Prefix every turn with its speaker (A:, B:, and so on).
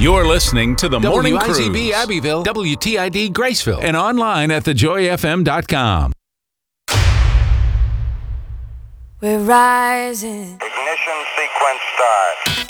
A: You're listening to the Morning Cruise.
B: WIZB Abbeville, WTID Graceville,
A: And online at thejoyfm.com.
C: We're rising.
D: Ignition sequence start.